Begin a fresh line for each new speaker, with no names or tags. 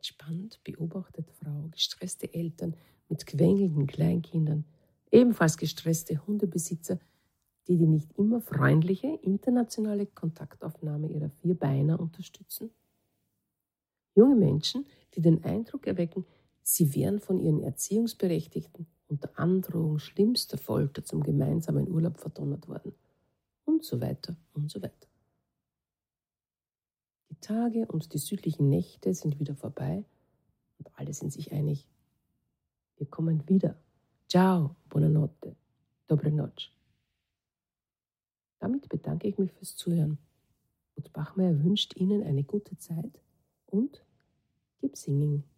Entspannt beobachtet Frau gestresste Eltern mit quengelnden Kleinkindern, ebenfalls gestresste Hundebesitzer, die nicht immer freundliche internationale Kontaktaufnahme ihrer Vierbeiner unterstützen. Junge Menschen, die den Eindruck erwecken, sie wären von ihren Erziehungsberechtigten unter Androhung schlimmster Folter zum gemeinsamen Urlaub verdonnert worden. Und so weiter und so weiter. Die Tage und die südlichen Nächte sind wieder vorbei und alle sind sich einig. Wir kommen wieder. Ciao, buonanotte, dobre noc. Damit bedanke ich mich fürs Zuhören. Und Bachmeier wünscht Ihnen eine gute Zeit und keep singing.